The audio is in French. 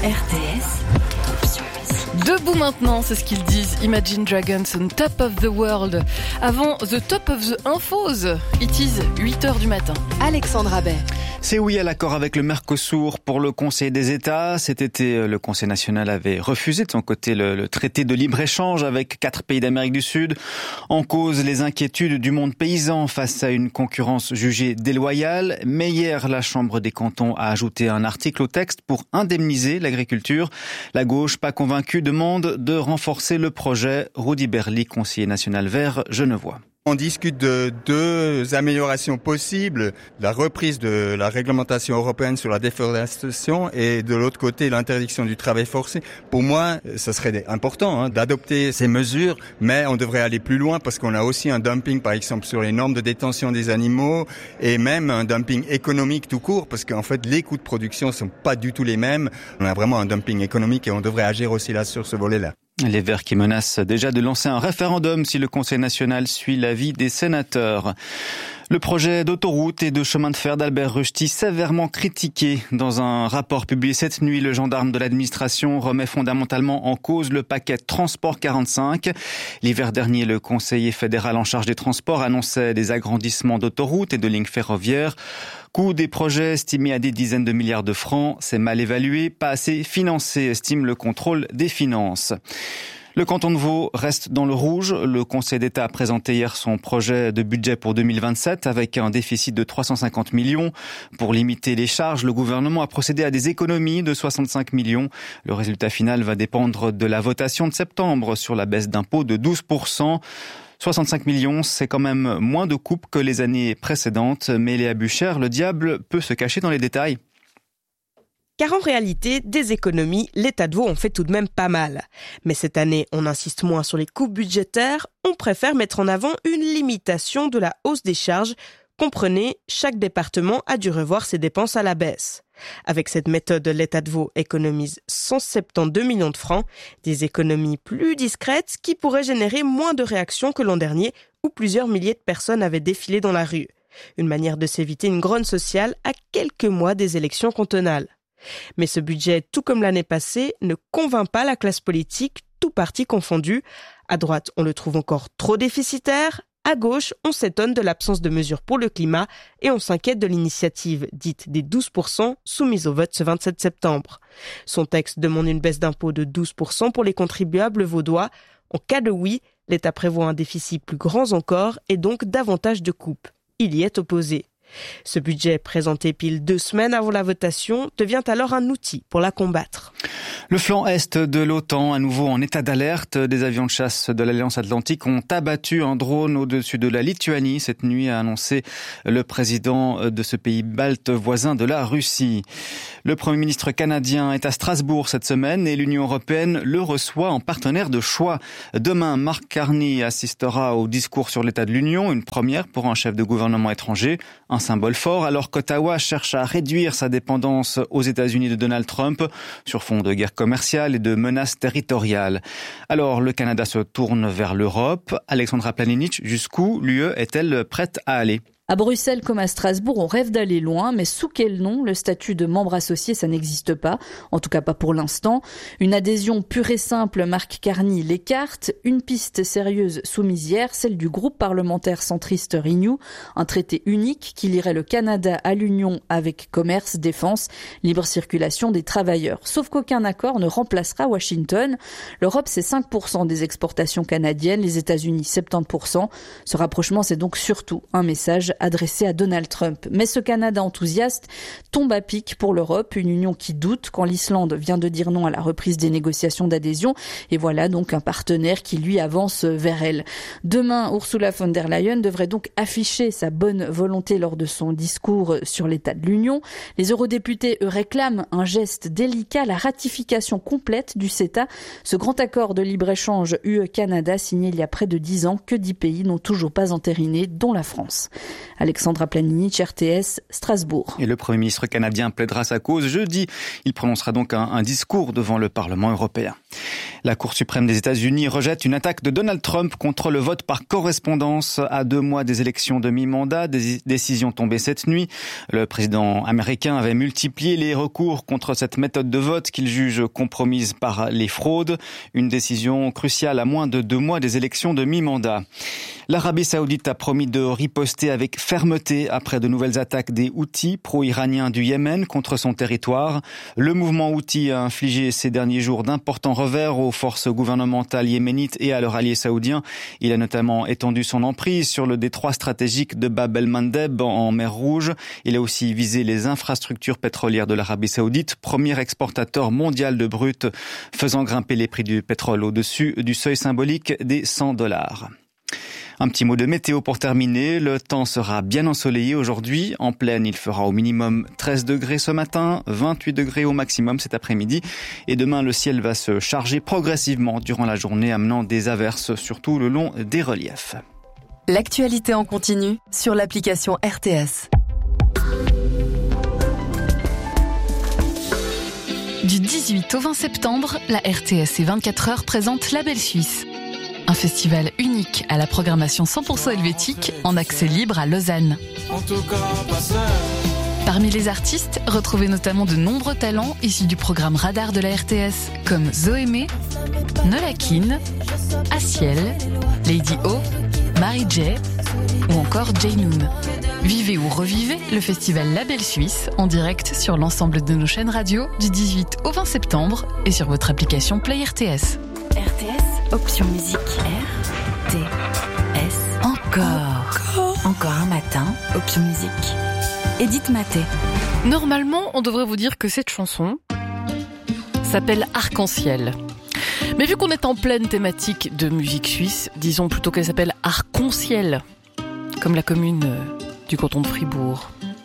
RTS. Debout maintenant, c'est ce qu'ils disent. Imagine Dragons on Top of the World. Avant The Top of the Infos, it is 8h du matin. Alexandra Bay. C'est oui à l'accord avec le Mercosur pour le Conseil des États. Cet été, le Conseil national avait refusé de son côté le traité de libre-échange avec 4 pays d'Amérique du Sud. En cause, les inquiétudes du monde paysan face à une concurrence jugée déloyale. Mais hier, la Chambre des cantons a ajouté un article au texte pour indemniser l'agriculture. La gauche, pas convaincue, demande de renforcer le projet. Rudy Berly, conseiller national vert genevois. On discute de 2 améliorations possibles, la reprise de la réglementation européenne sur la déforestation et de l'autre côté l'interdiction du travail forcé. Pour moi, ce serait important d'adopter ces mesures, mais on devrait aller plus loin parce qu'on a aussi un dumping par exemple sur les normes de détention des animaux et même un dumping économique tout court parce qu'en fait les coûts de production sont pas du tout les mêmes. On a vraiment un dumping économique et on devrait agir aussi là sur ce volet-là. Les Verts qui menacent déjà de lancer un référendum si le Conseil national suit l'avis des sénateurs. Le projet d'autoroute et de chemin de fer d'Albert Rushdie sévèrement critiqué. Dans un rapport publié cette nuit, le gendarme de l'administration remet fondamentalement en cause le paquet Transport 45. L'hiver dernier, le conseiller fédéral en charge des transports annonçait des agrandissements d'autoroutes et de lignes ferroviaires. Coût des projets estimé à des dizaines de milliards de francs. C'est mal évalué, pas assez financé, estime le contrôle des finances. Le canton de Vaud reste dans le rouge. Le Conseil d'État a présenté hier son projet de budget pour 2027 avec un déficit de 350 millions. Pour limiter les charges, le gouvernement a procédé à des économies de 65 millions. Le résultat final va dépendre de la votation de septembre sur la baisse d'impôts de 12%. 65 millions, c'est quand même moins de coupes que les années précédentes. Mais Léa Buchère, le diable peut se cacher dans les détails. Car en réalité, des économies, l'État de Vaud en fait tout de même pas mal. Mais cette année, on insiste moins sur les coupes budgétaires, on préfère mettre en avant une limitation de la hausse des charges. Comprenez, chaque département a dû revoir ses dépenses à la baisse. Avec cette méthode, l'État de Vaud économise 172 millions de francs, des économies plus discrètes qui pourraient générer moins de réactions que l'an dernier où plusieurs milliers de personnes avaient défilé dans la rue. Une manière de s'éviter une grogne sociale à quelques mois des élections cantonales. Mais ce budget, tout comme l'année passée, ne convainc pas la classe politique, tout parti confondu. À droite, on le trouve encore trop déficitaire. À gauche, on s'étonne de l'absence de mesures pour le climat et on s'inquiète de l'initiative dite des 12% soumise au vote ce 27 septembre. Son texte demande une baisse d'impôt de 12% pour les contribuables vaudois. En cas de oui, l'État prévoit un déficit plus grand encore et donc davantage de coupes. Il y est opposé. Ce budget, présenté pile 2 semaines avant la votation, devient alors un outil pour la combattre. Le flanc est de l'OTAN, à nouveau en état d'alerte. Des avions de chasse de l'Alliance Atlantique ont abattu un drone au-dessus de la Lituanie cette nuit, a annoncé le président de ce pays balte voisin de la Russie. Le Premier ministre canadien est à Strasbourg cette semaine et l'Union européenne le reçoit en partenaire de choix. Demain, Mark Carney assistera au discours sur l'état de l'Union, une première pour un chef de gouvernement étranger, un symbole fort, alors qu'Ottawa cherche à réduire sa dépendance aux États-Unis de Donald Trump sur fond de guerre commerciale et de menaces territoriales. Alors, le Canada se tourne vers l'Europe. Alexandra Planinic, jusqu'où l'UE est-elle prête à aller ? À Bruxelles comme à Strasbourg, on rêve d'aller loin, mais sous quel nom? Le statut de membre associé, ça n'existe pas. En tout cas, pas pour l'instant. Une adhésion pure et simple, Mark Carney l'écarte. Une piste sérieuse soumise hier, celle du groupe parlementaire centriste Renew. Un traité unique qui lierait le Canada à l'Union avec commerce, défense, libre circulation des travailleurs. Sauf qu'aucun accord ne remplacera Washington. L'Europe, c'est 5% des exportations canadiennes, les États-Unis 70%. Ce rapprochement, c'est donc surtout un message adressé à Donald Trump. Mais ce Canada enthousiaste tombe à pic pour l'Europe, une union qui doute quand l'Islande vient de dire non à la reprise des négociations d'adhésion. Et voilà donc un partenaire qui lui avance vers elle. Demain, Ursula von der Leyen devrait donc afficher sa bonne volonté lors de son discours sur l'état de l'Union. Les eurodéputés, eux, réclament un geste délicat, la ratification complète du CETA, ce grand accord de libre-échange UE-Canada signé il y a près de 10 ans que 10 pays n'ont toujours pas entériné, dont la France. Alexandra Planinic, RTS, Strasbourg. Et le Premier ministre canadien plaidera sa cause jeudi. Il prononcera donc un discours devant le Parlement européen. La Cour suprême des États-Unis rejette une attaque de Donald Trump contre le vote par correspondance à 2 mois des élections de mi-mandat. Décision tombée cette nuit. Le président américain avait multiplié les recours contre cette méthode de vote qu'il juge compromise par les fraudes. Une décision cruciale à moins de 2 mois des élections de mi-mandat. L'Arabie Saoudite a promis de riposter avec fermeté après de nouvelles attaques des Houthis, pro-iraniens du Yémen, contre son territoire. Le mouvement Houthi a infligé ces derniers jours d'importants revers aux forces gouvernementales yéménites et à leurs alliés saoudiens. Il a notamment étendu son emprise sur le détroit stratégique de Bab el-Mandeb en mer Rouge. Il a aussi visé les infrastructures pétrolières de l'Arabie Saoudite, premier exportateur mondial de brut, faisant grimper les prix du pétrole au-dessus du seuil symbolique des $100. Un petit mot de météo pour terminer. Le temps sera bien ensoleillé aujourd'hui. En plaine, il fera au minimum 13 degrés ce matin, 28 degrés au maximum cet après-midi. Et demain, le ciel va se charger progressivement durant la journée, amenant des averses, surtout le long des reliefs. L'actualité en continu sur l'application RTS. Du 18 au 20 septembre, la RTS et 24 heures présente La Belle Suisse. Un festival unique à la programmation 100% helvétique en accès libre à Lausanne. Parmi les artistes, retrouvez notamment de nombreux talents issus du programme Radar de la RTS, comme Zoémé, Nolakin, Asiel, Lady O, Mary J ou encore Jaynoun. Vivez ou revivez le festival La Belle Suisse en direct sur l'ensemble de nos chaînes radio du 18 au 20 septembre et sur votre application Play RTS. RTS, option musique. RTS. Encore un matin, option musique. Edith Maté. Normalement, on devrait vous dire que cette chanson s'appelle Arc-en-Ciel. Mais vu qu'on est en pleine thématique de musique suisse, disons plutôt qu'elle s'appelle Arc-en-Ciel, comme la commune du canton de Fribourg.